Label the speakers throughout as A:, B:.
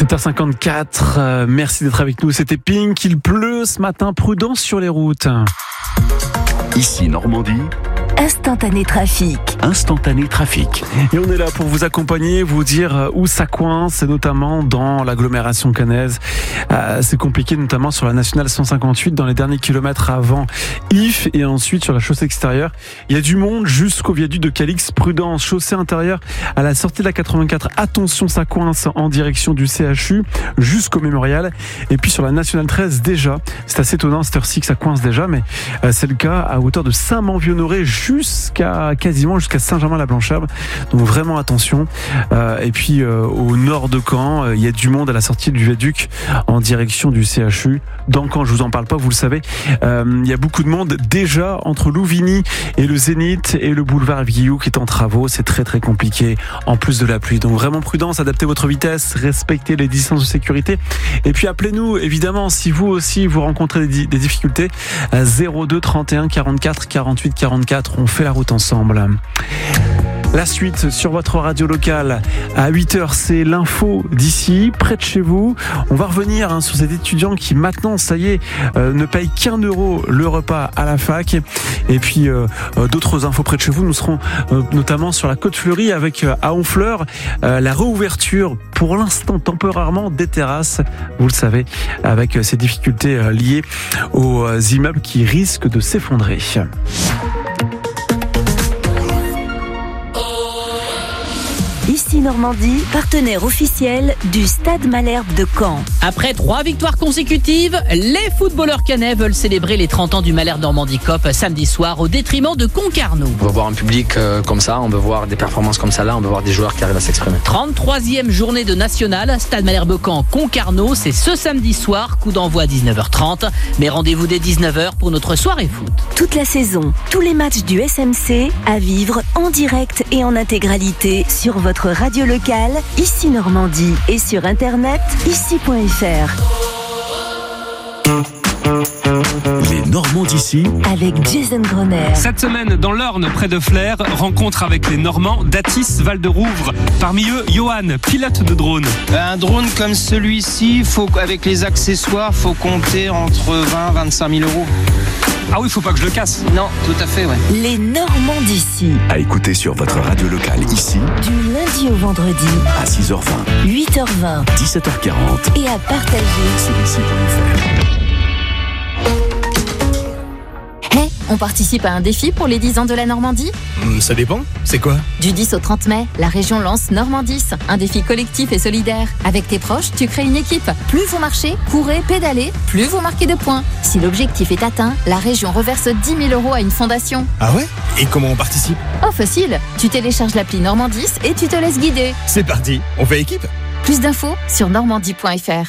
A: 7h54, merci d'être avec nous, c'était Pink, il pleut ce matin, prudence sur les routes.
B: Ici Normandie.
C: Instantané trafic.
B: Instantané trafic.
A: Et on est là pour vous accompagner, vous dire où ça coince, notamment dans l'agglomération caennaise. C'est compliqué, notamment sur la nationale 158, dans les derniers kilomètres avant If, et ensuite sur la chaussée extérieure. Il y a du monde jusqu'au viaduc de Calix. Prudence, chaussée intérieure à la sortie de la 84. Attention, ça coince en direction du CHU jusqu'au mémorial. Et puis sur la nationale 13, déjà, c'est assez étonnant, cette heure-ci que ça coince déjà, mais c'est le cas à hauteur de Saint-Manvieux-Honoré jusqu'à Saint-Germain-la-Blanchâve. Donc vraiment attention. Et puis au nord de Caen, il y a du monde à la sortie du viaduc en direction du CHU. Dans Caen, je vous en parle pas, vous le savez. Il y a beaucoup de monde déjà entre Louvigny et le Zénith et le boulevard Guillou qui est en travaux. C'est très très compliqué en plus de la pluie. Donc vraiment prudence, adaptez votre vitesse, respectez les distances de sécurité. Et puis appelez-nous évidemment si vous aussi vous rencontrez des difficultés. 02 31 44 48 44. On fait la route ensemble. La suite sur votre radio locale à 8h, c'est l'info d'ici, près de chez vous. On va revenir sur ces étudiants qui maintenant, ça y est, ne payent qu'1 euro le repas à la fac. Et puis d'autres infos près de chez vous. Nous serons notamment sur la Côte Fleurie avec à Honfleur la réouverture pour l'instant temporairement des terrasses. Vous le savez, avec ces difficultés liées aux immeubles qui risquent de s'effondrer.
C: Ici Normandie, partenaire officiel du Stade Malherbe de Caen.
D: Après 3 victoires consécutives, les footballeurs caennais veulent célébrer les 30 ans du Malherbe Normandie Cup samedi soir au détriment de Concarneau.
E: On veut voir un public comme ça, on veut voir des performances comme ça là, on veut voir des joueurs qui arrivent à s'exprimer.
D: 33e journée de national, Stade Malherbe Caen Concarneau, c'est ce samedi soir, coup d'envoi à 19h30, mais rendez-vous dès 19h pour notre soirée foot.
C: Toute la saison, tous les matchs du SMC à vivre en direct et en intégralité sur votre radio locale, ici Normandie, et sur internet, ici.fr.
B: Les Normands d'ici
C: avec Jason Grosner.
F: Cette semaine, dans l'Orne, près de Flers, rencontre avec les Normands d'Athis, Val-de-Rouvre. Parmi eux, Johan, pilote de drone.
G: Un drone comme celui-ci, avec les accessoires, faut compter entre 20 et 25 000 euros.
F: Ah oui, faut pas que je le casse.
G: Non, tout à fait, ouais.
C: Les Normands d'ici.
B: à écouter sur votre radio locale ici,
C: Du lundi au vendredi,
B: à 6h20,
C: 8h20
B: 17h40
C: et à partager.
B: sur ici.fr.
H: Hey, on participe à un défi pour les 10 ans de la Normandie ?
I: Ça dépend, c'est quoi ?
H: Du 10 au 30 mai, la région lance Normandis, un défi collectif et solidaire. Avec tes proches, tu crées une équipe. Plus vous marchez, courez, pédalez, plus vous marquez de points. Si l'objectif est atteint, la région reverse 10 000 euros à une fondation.
I: Ah ouais ? Et comment on participe ?
H: Oh, facile, tu télécharges l'appli Normandis et tu te laisses guider.
I: C'est parti, on fait équipe ?
H: Plus d'infos sur normandie.fr.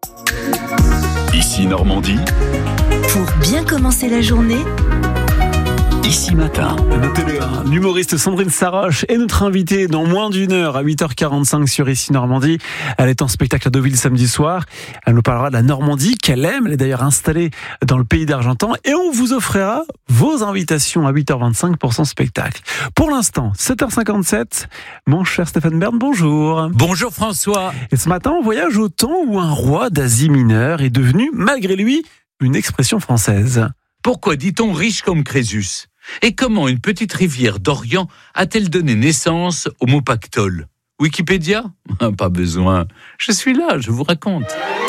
B: Ici Normandie,
C: Pour bien commencer la journée,
B: ici matin.
A: Notez-le, l'humoriste Sandrine Saroche est notre invitée dans moins d'une heure à 8h45 sur Ici Normandie. Elle est en spectacle à Deauville samedi soir. Elle nous parlera de la Normandie qu'elle aime. Elle est d'ailleurs installée dans le pays d'Argentan et on vous offrira vos invitations à 8h25 pour son spectacle. Pour l'instant, 7h57. Mon cher Stéphane Bern, bonjour.
J: Bonjour François.
A: Et ce matin, on voyage au temps où un roi d'Asie mineure est devenu, malgré lui, une expression française.
J: Pourquoi dit-on riche comme Crésus ? Et comment une petite rivière d'Orient a-t-elle donné naissance au mot pactole ? Wikipédia ? Pas besoin. Je suis là, je vous raconte.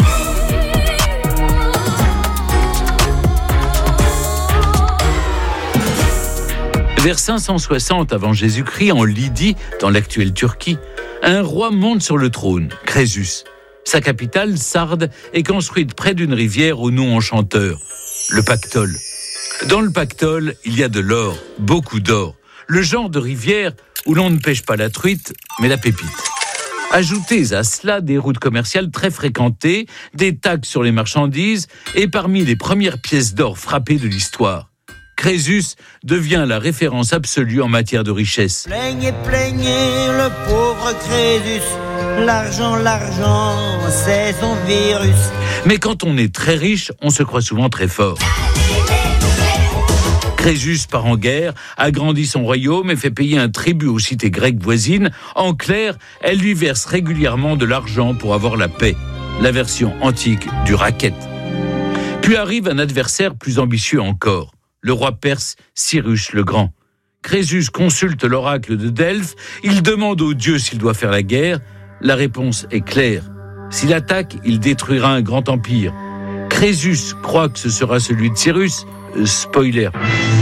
J: Vers 560 avant Jésus-Christ, en Lydie, dans l'actuelle Turquie, un roi monte sur le trône, Crésus. Sa capitale, Sardes, est construite près d'une rivière au nom enchanteur, le Pactole. Dans le Pactole, il y a de l'or, beaucoup d'or. Le genre de rivière où l'on ne pêche pas la truite, mais la pépite. Ajoutez à cela des routes commerciales très fréquentées, des taxes sur les marchandises et parmi les premières pièces d'or frappées de l'histoire. Crésus devient la référence absolue en matière de richesse.
K: Plaignez, plaignez le pauvre Crésus. L'argent, c'est son virus.
J: Mais quand on est très riche, on se croit souvent très fort. Crésus part en guerre, agrandit son royaume et fait payer un tribut aux cités grecques voisines. En clair, elle lui verse régulièrement de l'argent pour avoir la paix. La version antique du racket. Puis arrive un adversaire plus ambitieux encore, le roi perse Cyrus le Grand. Crésus consulte l'oracle de Delphes, il demande aux dieux s'il doit faire la guerre. La réponse est claire. S'il attaque, il détruira un grand empire. Crésus croit que ce sera celui de Cyrus. Spoiler.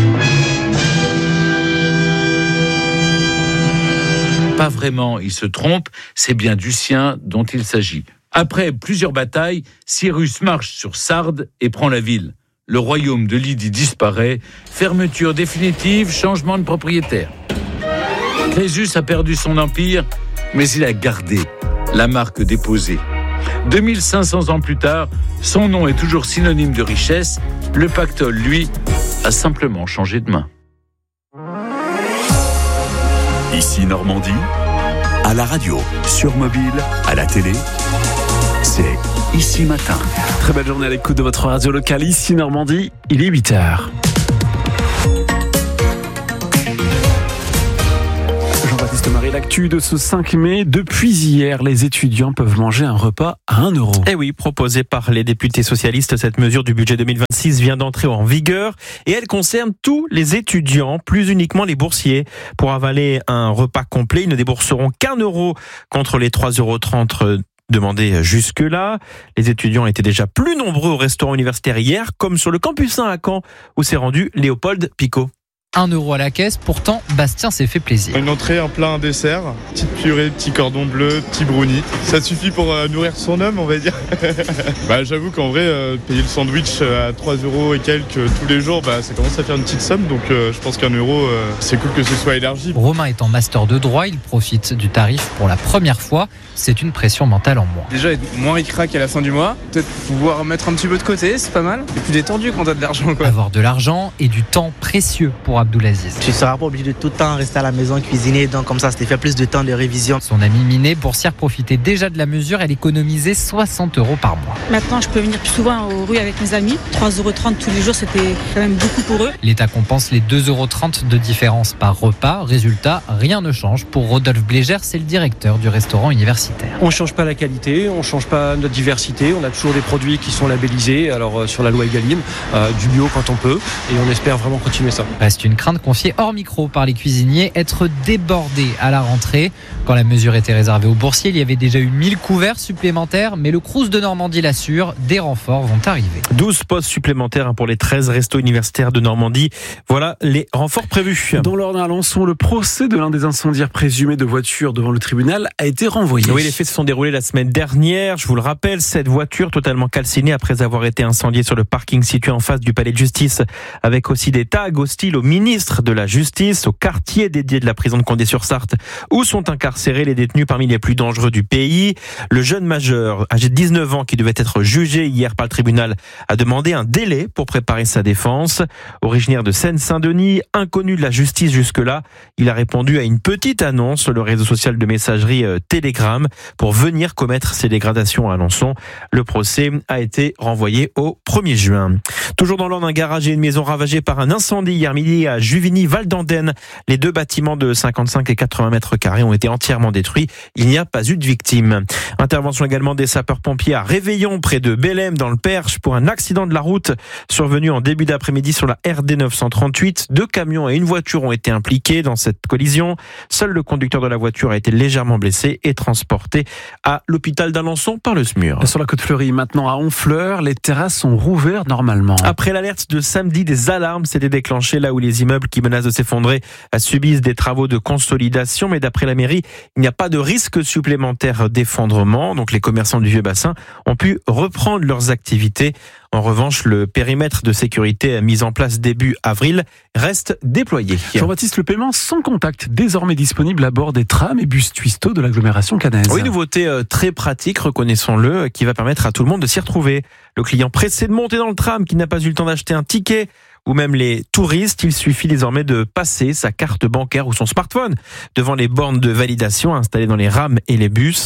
J: Pas vraiment, il se trompe, c'est bien du sien dont il s'agit. Après plusieurs batailles, Cyrus marche sur Sardes et prend la ville. Le royaume de Lydie disparaît, fermeture définitive, changement de propriétaire. Crésus a perdu son empire, mais il a gardé la marque déposée. 2500 ans plus tard, son nom est toujours synonyme de richesse. Le pactole, lui, a simplement changé de main.
B: Ici Normandie, à la radio, sur mobile, à la télé, c'est Ici Matin.
A: Très belle journée à l'écoute de votre radio locale, ici Normandie, il est 8h. Jean-Baptiste Marie, l'actu de ce 5 mai. Depuis hier, les étudiants peuvent manger un repas à 1 euro.
L: Eh oui, proposée par les députés socialistes, cette mesure du budget 2026 vient d'entrer en vigueur et elle concerne tous les étudiants, plus uniquement les boursiers. Pour avaler un repas complet, ils ne débourseront qu'1 euro contre les 3,30 € demandés jusque-là. Les étudiants étaient déjà plus nombreux au restaurant universitaire hier, comme sur le campus 1 à Caen, où s'est rendu Léopold Picot.
M: 1 euro à la caisse, pourtant Bastien s'est fait plaisir.
N: Une entrée, un plat, un dessert, petite purée, petit cordon bleu, petit brownie. Ça suffit pour nourrir son homme, on va dire. J'avoue qu'en vrai, payer le sandwich à 3 € et quelques tous les jours, ça commence à faire une petite somme. Donc je pense qu'1 euro, c'est cool que ce soit élargi.
M: Romain est en master de droit, il profite du tarif pour la première fois. C'est une pression mentale en moins.
O: Déjà être moins ric-rac à la fin du mois, peut-être pouvoir mettre un petit peu de côté, c'est pas mal. Et plus détendu quand t'as de l'argent, quoi.
M: Avoir de l'argent et du temps précieux pour Abdoulaziz.
P: Tu ne seras pas obligé de tout le temps rester à la maison cuisiner, donc comme ça te fait plus de temps de révision.
M: Son amie Minet, boursière, profitait déjà de la mesure, elle économisait 60 € par mois.
Q: Maintenant, je peux venir plus souvent aux rues avec mes amis. 3,30 € tous les jours, c'était quand même beaucoup pour eux.
M: L'État compense les 2,30 € de différence par repas. Résultat, rien ne change. Pour Rodolphe Blégère, c'est le directeur du restaurant universitaire.
R: On ne change pas la qualité, on ne change pas notre diversité. On a toujours des produits qui sont labellisés, alors sur la loi Egalim, du bio quand on peut, et on espère vraiment continuer ça.
M: Reste une crainte confiée hors micro par les cuisiniers, être débordés à la rentrée. Quand la mesure était réservée aux boursiers, il y avait déjà eu 1000 couverts supplémentaires, mais le Crous de Normandie l'assure, des renforts vont arriver.
L: 12 postes supplémentaires pour les 13 restos universitaires de Normandie. Voilà les renforts prévus.
A: Dans l'Orne à Alençon, le procès de l'un des incendiaires présumés de voitures devant le tribunal a été renvoyé.
L: Oui, les faits se sont déroulés la semaine dernière. Je vous le rappelle, cette voiture totalement calcinée après avoir été incendiée sur le parking situé en face du palais de justice, avec aussi des tags hostiles au ministre de la Justice, au quartier dédié de la prison de Condé-sur-Sarthe, où sont incarcérés les détenus parmi les plus dangereux du pays. Le jeune majeur, âgé de 19 ans, qui devait être jugé hier par le tribunal, a demandé un délai pour préparer sa défense. Originaire de Seine-Saint-Denis, inconnu de la justice jusque-là, il a répondu à une petite annonce sur le réseau social de messagerie Telegram pour venir commettre ces dégradations à Alençon. Le procès a été renvoyé au 1er juin. Toujours dans l'Orne, un garage et une maison ravagés par un incendie hier midi à Juvigny-Val d'Andenne. Les deux bâtiments de 55 et 80 mètres carrés ont été entièrement détruits. Il n'y a pas eu de victimes. Intervention également des sapeurs-pompiers à Réveillon, près de Bellem, dans le Perche, pour un accident de la route survenu en début d'après-midi sur la RD 938. 2 camions et une voiture ont été impliqués dans cette collision. Seul le conducteur de la voiture a été légèrement blessé et transporté à l'hôpital d'Alençon par le SMUR.
A: Sur la côte fleurie, maintenant à Honfleur, les terrasses sont rouvertes normalement.
L: Après l'alerte de samedi, des alarmes s'étaient déclenchées là où les immeubles qui menacent de s'effondrer subissent des travaux de consolidation. Mais d'après la mairie, il n'y a pas de risque supplémentaire d'effondrement. Donc les commerçants du Vieux-Bassin ont pu reprendre leurs activités. En revanche, le périmètre de sécurité mis en place début avril reste déployé.
A: Jean-Baptiste, le paiement sans contact, désormais disponible à bord des trams et bus Twisto de l'agglomération caennaise.
L: Oui, nouveauté très pratique, reconnaissons-le, qui va permettre à tout le monde de s'y retrouver. Le client pressé de monter dans le tram, qui n'a pas eu le temps d'acheter un ticket, ou même les touristes, il suffit désormais de passer sa carte bancaire ou son smartphone devant les bornes de validation installées dans les rames et les bus.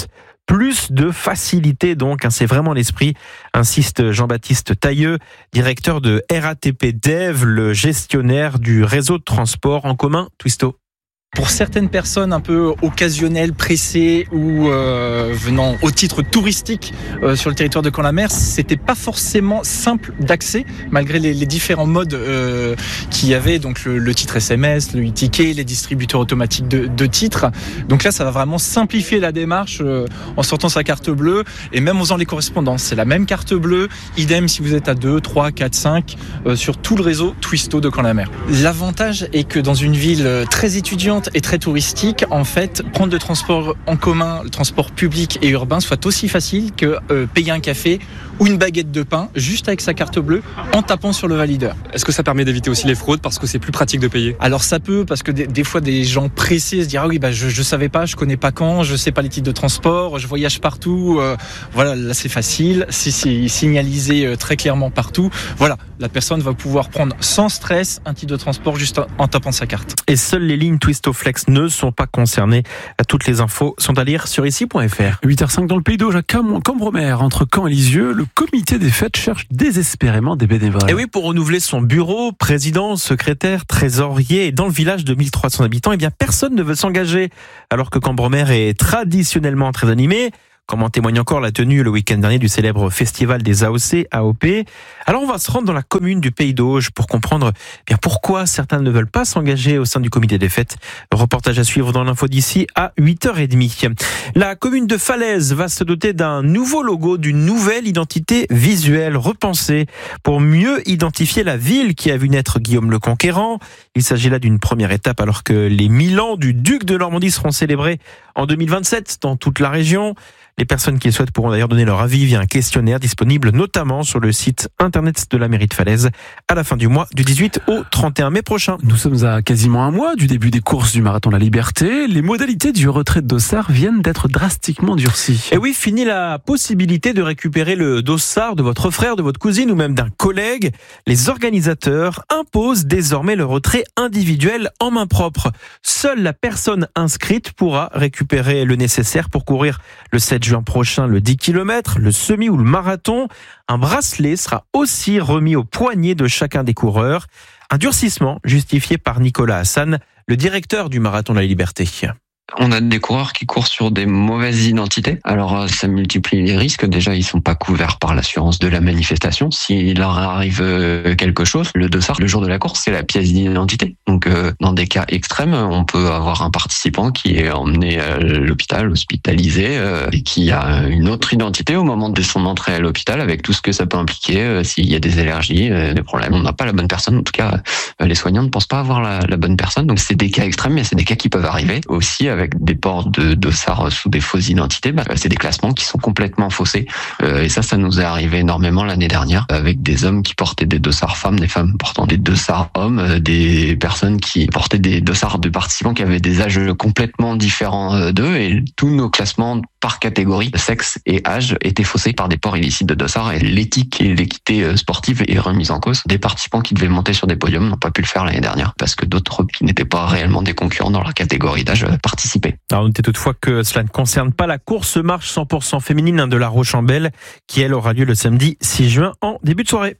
L: Plus de facilité donc, c'est vraiment l'esprit, insiste Jean-Baptiste Tailleux, directeur de RATP Dev, le gestionnaire du réseau de transport en commun Twisto.
S: Pour certaines personnes un peu occasionnelles, pressées ou venant au titre touristique sur le territoire de Caen-la-Mer, c'était pas forcément simple d'accès malgré les différents modes qu'il y avait, donc le titre SMS, le e-ticket, les distributeurs automatiques de titres. Donc là, ça va vraiment simplifier la démarche en sortant sa carte bleue et même en faisant les correspondances. C'est la même carte bleue, idem si vous êtes à 2, 3, 4, 5 sur tout le réseau Twisto de Caen-la-Mer. L'avantage est que dans une ville très étudiante et très touristique, en fait, prendre le transport en commun, le transport public et urbain soit aussi facile que payer un café ou une baguette de pain juste avec sa carte bleue en tapant sur le valideur.
F: Est-ce que ça permet d'éviter aussi les fraudes parce que c'est plus pratique de payer ?
S: Alors ça peut, parce que des fois des gens pressés se disent je savais pas, je connais pas Caen, je sais pas les titres de transport, je voyage partout, voilà, là c'est facile, c'est signalisé très clairement partout. Voilà, la personne va pouvoir prendre sans stress un titre de transport juste en tapant sa carte.
L: Et seules les lignes Twisto Flex ne sont pas concernées. Toutes les infos sont à lire sur ici.fr.
A: 8h05 dans le Pays d'Auge, à Cambremer, entre Caen et Lisieux, le comité des fêtes cherche désespérément des bénévoles.
L: Et oui, pour renouveler son bureau, président, secrétaire, trésorier, et dans le village de 1300 habitants, personne ne veut s'engager. Alors que Cambremer est traditionnellement très animé, comme en témoigne encore la tenue le week-end dernier du célèbre festival des AOP. Alors on va se rendre dans la commune du Pays d'Auge pour comprendre pourquoi certains ne veulent pas s'engager au sein du comité des fêtes. Reportage à suivre dans l'info d'ici à 8h30. La commune de Falaise va se doter d'un nouveau logo, d'une nouvelle identité visuelle repensée pour mieux identifier la ville qui a vu naître Guillaume le Conquérant. Il s'agit là d'une première étape alors que les 1000 ans du duc de Normandie seront célébrés en 2027 dans toute la région. Les personnes qui le souhaitent pourront d'ailleurs donner leur avis via un questionnaire disponible notamment sur le site internet de la mairie de Falaise à la fin du mois du 18 au 31 mai prochain.
A: Nous sommes à quasiment un mois du début des courses du Marathon de la Liberté. Les modalités du retrait de dossard viennent d'être drastiquement durcies.
L: Et oui, fini la possibilité de récupérer le dossard de votre frère, de votre cousine ou même d'un collègue. Les organisateurs imposent désormais le retrait individuel en main propre. Seule la personne inscrite pourra récupérer le nécessaire pour courir le 7 juin prochain le 10 km, le semi ou le marathon. Un bracelet sera aussi remis au poignet de chacun des coureurs. Un durcissement justifié par Nicolas Hassan, le directeur du Marathon de la Liberté.
T: On a des coureurs qui courent sur des mauvaises identités. Alors ça multiplie les risques. Déjà, ils sont pas couverts par l'assurance de la manifestation. S'il leur arrive quelque chose, le dossard, le jour de la course, c'est la pièce d'identité. Donc dans des cas extrêmes, on peut avoir un participant qui est emmené à l'hôpital, hospitalisé, et qui a une autre identité au moment de son entrée à l'hôpital, avec tout ce que ça peut impliquer, s'il y a des allergies, des problèmes. On n'a pas la bonne personne. En tout cas, les soignants ne pensent pas avoir la bonne personne. Donc c'est des cas extrêmes, mais c'est des cas qui peuvent arriver aussi avec des ports de dossards sous des fausses identités. C'est des classements qui sont complètement faussés. Et ça nous est arrivé énormément l'année dernière avec des hommes qui portaient des dossards femmes, des femmes portant des dossards hommes, des personnes qui portaient des dossards de participants qui avaient des âges complètement différents d'eux, et tous nos classements par catégorie, sexe et âge étaient faussés par des ports illicites de dossards, et l'éthique et l'équité sportive est remise en cause. Des participants qui devaient monter sur des podiums n'ont pas pu le faire l'année dernière parce que d'autres qui n'étaient pas réellement des concurrents dans leur catégorie d'âge participaient.
L: Alors notez toutefois que cela ne concerne pas la course marche 100% féminine de La Roche-en-Belle qui elle aura lieu le samedi 6 juin en début de soirée.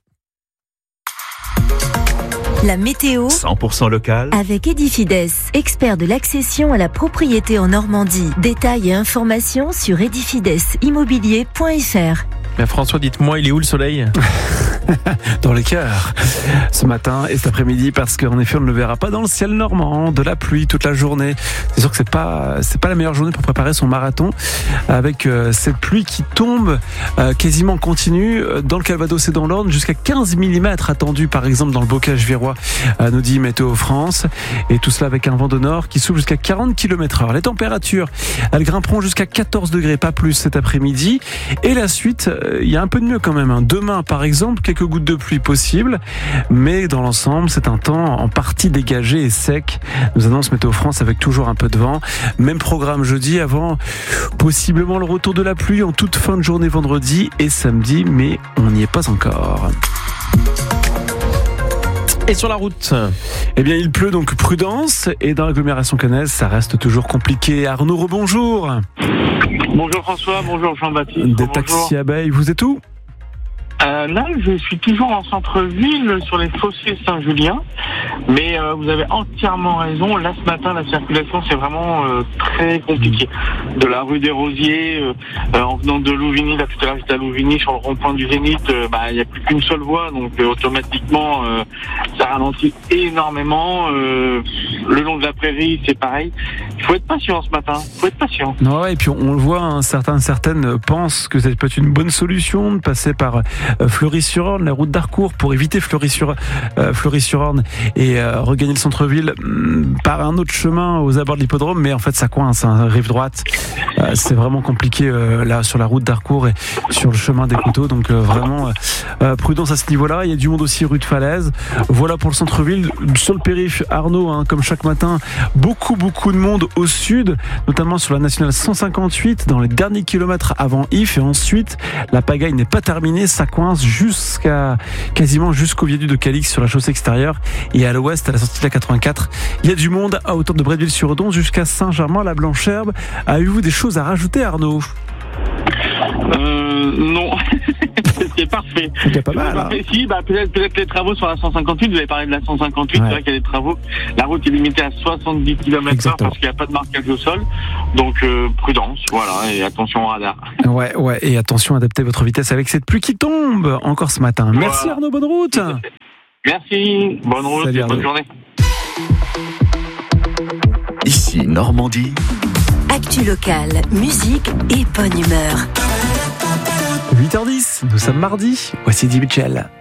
C: La météo
B: 100% local
C: avec Edifides, expert de l'accession à la propriété en Normandie. Détails et informations sur edifidesimmobilier.fr.
L: Mais François, dites-moi, il est où le soleil ?
A: Dans les cœurs, ce matin et cet après-midi, parce qu'en effet, on ne le verra pas dans le ciel normand, de la pluie toute la journée. C'est sûr que c'est pas la meilleure journée pour préparer son marathon, avec cette pluie qui tombe quasiment continue dans le Calvados et dans l'Orne, jusqu'à 15 mm attendus, par exemple, dans le bocage virois, nous dit Météo France. Et tout cela avec un vent de nord qui souffle jusqu'à 40 km/h. Les températures, elles grimperont jusqu'à 14 degrés, pas plus cet après-midi. Et la suite, il y a un peu de mieux quand même. Demain, par exemple, quelques gouttes de pluie possibles, mais dans l'ensemble, c'est un temps en partie dégagé et sec. Nous annonce Météo France avec toujours un peu de vent. Même programme jeudi, avant possiblement le retour de la pluie en toute fin de journée vendredi et samedi, mais on n'y est pas encore.
L: Et sur la route,
A: eh bien, il pleut, donc prudence. Et dans l'agglomération caennaise, ça reste toujours compliqué. Arnaud, rebonjour.
U: Bonjour François, bonjour Jean-Baptiste.
A: Des taxis abeilles, vous êtes où ?
U: Là, je suis toujours en centre-ville sur les fossés Saint-Julien, mais vous avez entièrement raison. Là, ce matin, la circulation, c'est vraiment très compliqué. De la rue des Rosiers, en venant de Louvigny, là tout à l'heure j'étais à Louvigny, sur le rond-point du Zénith, il n'y a plus qu'une seule voie, donc automatiquement, ça ralentit énormément. Le long de la prairie, c'est pareil. Il faut être patient ce matin, il faut être patient.
A: Ouais, et puis on le voit, hein, certaines pensent que ça peut être une bonne solution de passer par Fleury-sur-Orne, la route d'Harcourt, pour éviter Fleury-sur-Orne et regagner le centre-ville par un autre chemin aux abords de l'hippodrome, mais en fait ça coince, hein, rive droite. C'est vraiment compliqué là sur la route d'Harcourt et sur le chemin des Couteaux, donc vraiment prudence à ce niveau-là. Il y a du monde aussi rue de Falaise. Voilà pour le centre-ville. Sur le périph', Arnaud, hein, comme chaque matin, beaucoup de monde au sud, notamment sur la nationale 158 dans les derniers kilomètres avant If, et ensuite la pagaille n'est pas terminée, ça coince quasiment jusqu'au viaduc de Calix sur la chaussée extérieure, et à l'ouest à la sortie de la 84 il y a du monde à hauteur de Bretteville-sur-Odon jusqu'à Saint-Germain-la-Blancherbe. Avez-vous des choses à rajouter, Arnaud ?
U: Non, c'est parfait.
A: C'est pas mal.
U: Parfait. Si, peut-être les travaux sur la 158. Vous avez parlé de la 158. Ouais. C'est vrai qu'il y a des travaux. La route est limitée à 70 km/h parce qu'il n'y a pas de marquage au sol. Donc prudence, voilà, et attention au radar.
A: Ouais, et attention, adaptez votre vitesse avec cette pluie qui tombe encore ce matin. Merci Arnaud, bonne route.
U: Merci, bonne route. Salut, et bonne journée.
B: Ici Normandie.
C: Actu locale, musique et bonne humeur.
A: 8h10, nous sommes mardi. Voici Eddie Mitchell.